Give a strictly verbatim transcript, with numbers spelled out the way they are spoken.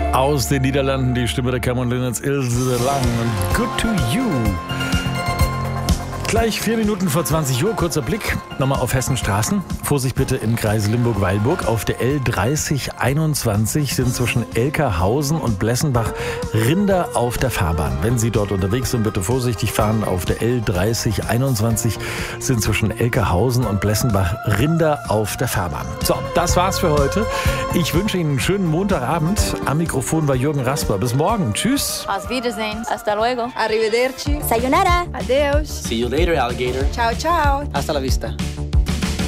Aus den Niederlanden die Stimme der Cameron Linnets, Ilse Lang und Good to You. Gleich vier Minuten vor zwanzig Uhr, kurzer Blick nochmal auf Hessenstraßen. Vorsicht bitte im Kreis Limburg-Weilburg. Auf der L dreißig einundzwanzig sind zwischen Elkerhausen und Blessenbach Rinder auf der Fahrbahn. Wenn Sie dort unterwegs sind, bitte vorsichtig fahren. Auf der L dreißig einundzwanzig sind zwischen Elkerhausen und Blessenbach Rinder auf der Fahrbahn. So, das war's für heute. Ich wünsche Ihnen einen schönen Montagabend. Am Mikrofon war Jürgen Rasper. Bis morgen. Tschüss. Auf Wiedersehen. Hasta luego. Arrivederci. Sayonara. Adeus. See you later, alligator. Ciao, ciao. Hasta la vista.